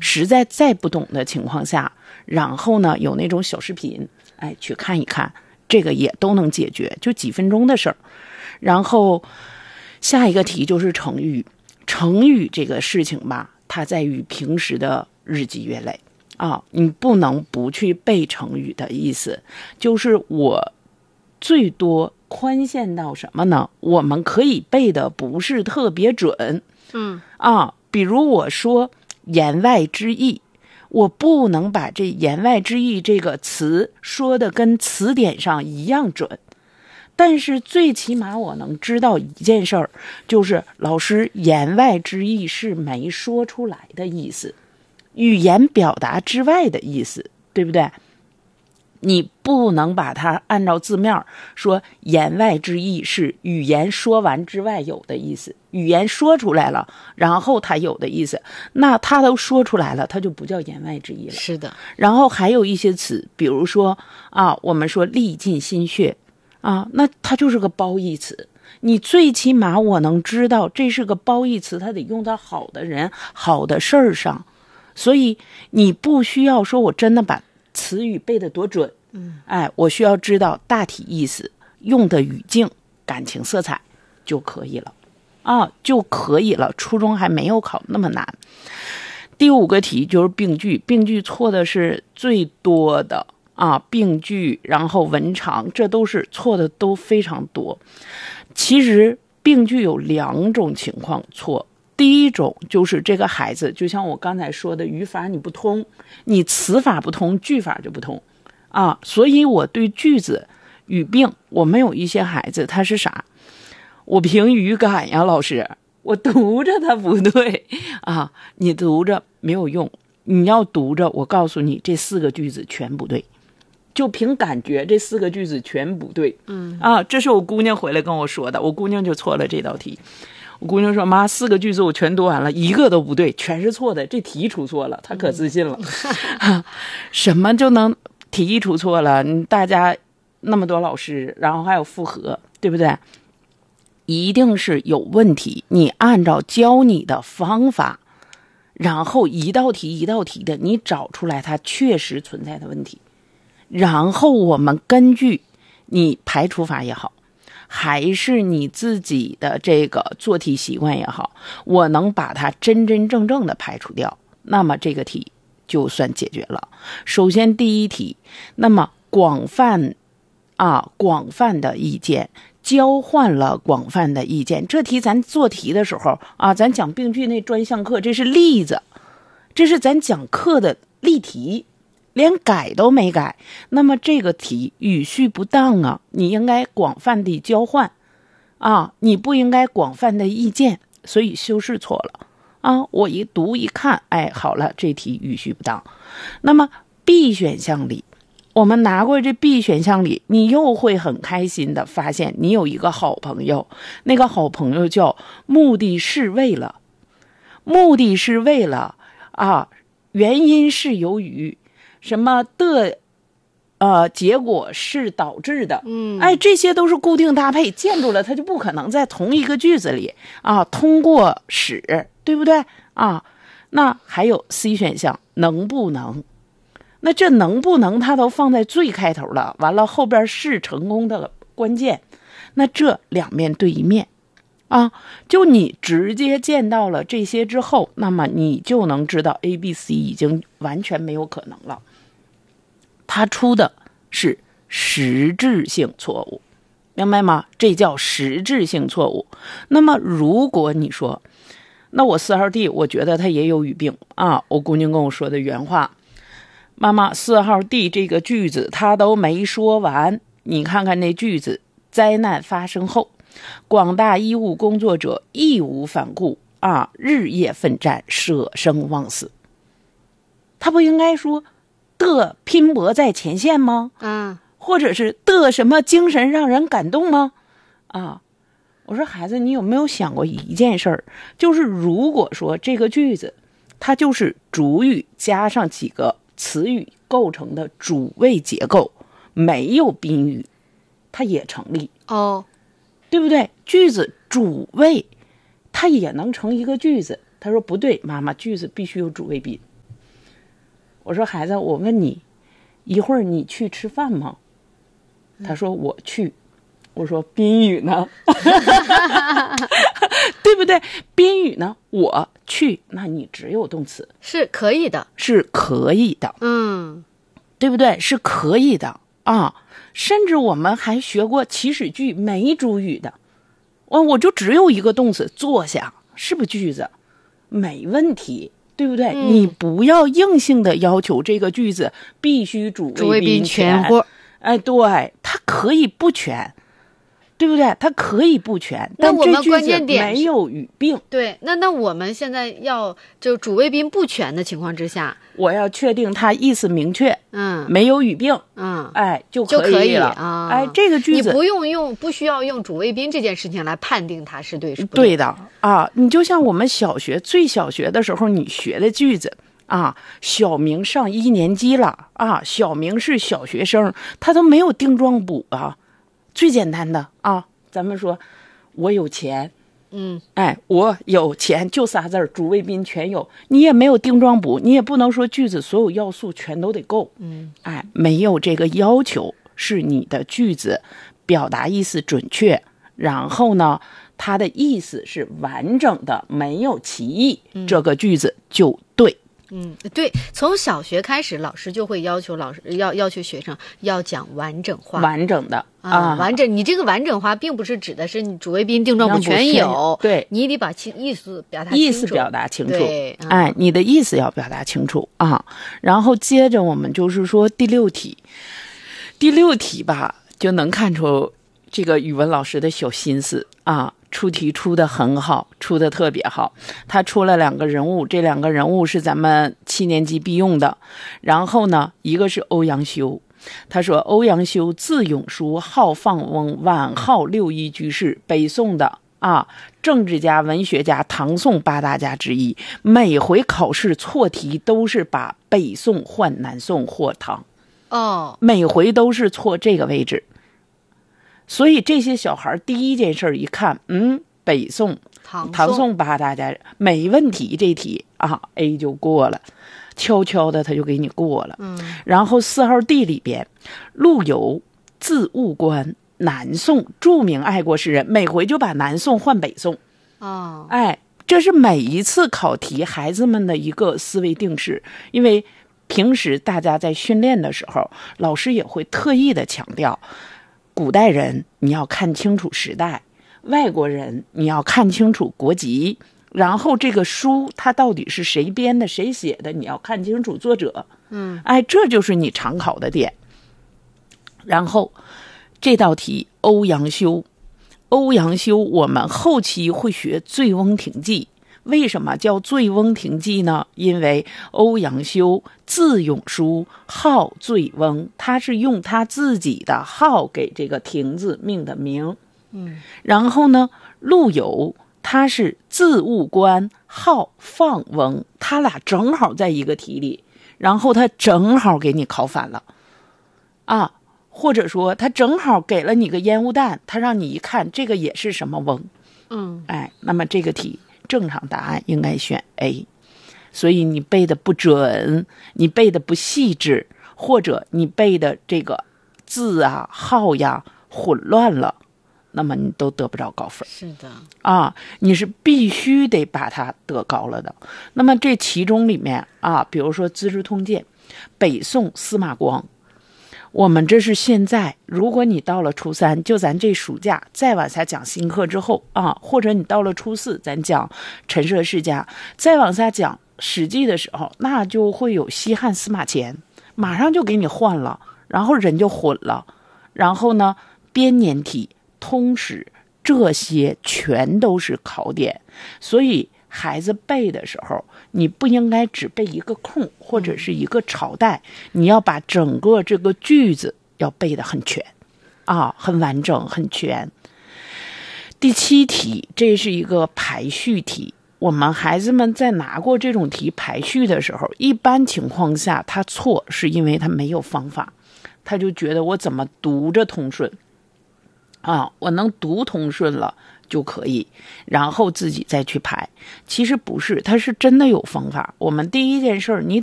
实在再不懂的情况下，然后呢有那种小视频，去看一看，这个也都能解决，就几分钟的事儿。然后下一个题就是成语。成语这个事情吧，它在于平时的日积月累你不能不去背成语的意思。就是我最多宽限到什么呢？我们可以背的不是特别准，比如我说言外之意，我不能把这言外之意这个词说的跟词典上一样准，但是最起码我能知道一件事儿，就是老师言外之意是没说出来的意思，语言表达之外的意思，对不对？你不能把它按照字面说，言外之意是语言说完之外有的意思，语言说出来了，然后它有的意思，那它都说出来了，它就不叫言外之意了。 是的。 然后还有一些词，比如说我们说历尽心血那它就是个褒义词。你最起码我能知道这是个褒义词，它得用到好的人、好的事儿上。所以你不需要说我真的把词语背得多准，我需要知道大体意思、用的语境、感情色彩就可以了就可以了。初中还没有考那么难。第5个题就是病句，病句错的是最多的病句，然后文长，这都是错的都非常多。其实病句有2种情况错。第一种就是这个孩子，就像我刚才说的，语法你不通，你词法不通，句法就不通所以我对句子语病，我们有一些孩子他是啥，我凭语感呀，老师，我读着他不对你读着没有用，你要读着，我告诉你这4个句子全不对，就凭感觉这4个句子全不对。这是我姑娘回来跟我说的，我姑娘就错了这道题。我姑娘说，妈，4个句子我全读完了，一个都不对，全是错的，这题出错了。她可自信了什么就能题出错了？大家那么多老师，然后还有复核，对不对？一定是有问题，你按照教你的方法，然后一道题一道题的你找出来它确实存在的问题，然后我们根据你排除法也好，还是你自己的这个做题习惯也好，我能把它真真正正的排除掉，那么这个题就算解决了。首先第1题，那么广泛的意见，交换了广泛的意见，这题咱做题的时候咱讲病句那专项课，这是例子，这是咱讲课的例题，连改都没改，那么这个题语序不当你应该广泛的交换你不应该广泛的意见，所以修饰错了我一读一看，好了，这题语序不当。那么 B 选项里，我们拿过这 B 选项里，你又会很开心的发现你有一个好朋友，那个好朋友叫目的是为了，目的是为了原因是由于什么的结果是导致的，这些都是固定搭配，见住了它就不可能在同一个句子里通过使，对不对那还有 C 选项能不能，那这能不能它都放在最开头了，完了后边是成功的关键，那这两面对一面就你直接见到了这些之后，那么你就能知道 A、B、C 已经完全没有可能了，它出的是实质性错误，明白吗？这叫实质性错误。那么如果你说，那我4号D我觉得他也有语病我姑娘跟我说的原话，妈妈4号D这个句子他都没说完，你看看那句子，灾难发生后，广大医务工作者义无反顾日夜奋战，舍生忘死，他不应该说的拼搏在前线吗？或者是的什么精神让人感动吗？我说孩子，你有没有想过一件事儿，就是如果说这个句子它就是主语加上几个词语构成的主谓结构，没有宾语，它也成立对不对？句子主谓它也能成一个句子。他说不对，妈妈，句子必须有主谓宾我说孩子，我问你，一会儿你去吃饭吗？他说我去。我说宾语呢？对不对？宾语呢？我去，那你只有动词， 是可以的， 是可以的，对不对？是可以的啊。甚至我们还学过祈使句没主语的，我就只有一个动词，坐下，是不是句子？没问题，对不对？你不要硬性的要求这个句子必须主谓宾全或，哎，对，它可以不全。对不对？它可以不全，但这句子没有语病。 对，那我们现在要就主谓宾不全的情况之下， 我要确定它意思明确，没有语病，哎，就可以了啊。 哎，这个句子你不需要用主谓宾这件事情来判定它是对是不对。对的啊，你就像我们最小学的时候你学的句子啊，小明上1年级了啊，小明是小学生，他都没有定状补啊。最简单的啊，咱们说我有钱，哎，我有钱，就仨字儿，主谓宾全有，你也没有定状补，你也不能说句子所有要素全都得够，哎，没有这个要求，是你的句子表达意思准确，然后呢，它的意思是完整的，没有歧义，这个句子就对。 对，从小学开始，老师就会要求学生要讲完整话， 完整的完整。你这个完整话，并不是指的是你主谓宾定状补全有， 对， 你得把意思表达清楚， 对，哎，你的意思要表达清楚啊。然后接着我们就是说第六题吧，就能看出这个语文老师的小心思啊。出题出的很好，出的特别好。他出了2个人物，这2个人物是咱们7年级必用的。然后呢，一个是欧阳修，他说欧阳修字永叔，号放翁，晚号6一居士，北宋的政治家、文学家，唐宋8大家之一。每回考试错题都是把北宋换南宋或唐，每回都是错这个位置。所以这些小孩第一件事一看，北宋、唐宋8大家没问题，这题A 就过了，悄悄的他就给你过了。然后4号地里边，陆游字务观，南宋著名爱国诗人，每回就把南宋换北宋。哎，这是每一次考题孩子们的一个思维定式，因为平时大家在训练的时候，老师也会特意的强调。古代人你要看清楚时代，外国人你要看清楚国籍，然后这个书它到底是谁编的谁写的，你要看清楚作者。哎，这就是你常考的点。然后这道题欧阳修我们后期会学醉翁亭记。为什么叫醉翁亭记呢？因为欧阳修字永叔，号醉翁，他是用他自己的号给这个亭子命的名。然后呢，陆游他是字务观，号放翁，他俩正好在一个题里，然后他正好给你考反了或者说他正好给了你个烟雾弹，他让你一看这个也是什么翁。哎，那么这个题正常答案应该选 A。 所以你背的不准，你背的不细致，或者你背的这个字号呀混乱了，那么你都得不着高分。 是的你是必须得把它得高了的。那么这其中里面比如说《资治通鉴》，北宋司马光，我们这是现在，如果你到了初3，就咱这暑假再往下讲新课之后或者你到了初4，咱讲陈涉世家，再往下讲史记的时候，那就会有西汉司马迁，马上就给你换了，然后人就混了。然后呢，编年体、通史，这些全都是考点。所以孩子背的时候，你不应该只背一个空或者是一个朝代，你要把整个这个句子要背得很全很完整很全。第7题，这是一个排序题。我们孩子们在拿过这种题排序的时候，一般情况下他错是因为他没有方法，他就觉得我怎么读着通顺我能读通顺了就可以，然后自己再去排。其实不是，他是真的有方法。我们第一件事，你